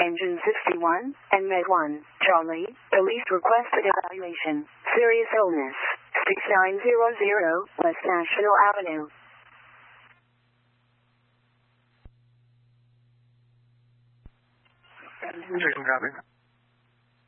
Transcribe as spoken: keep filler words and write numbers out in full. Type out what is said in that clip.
Engine sixty-one, and Med one, Charlie, police requested evaluation, serious illness, sixty-nine hundred West National Avenue. Jason copy.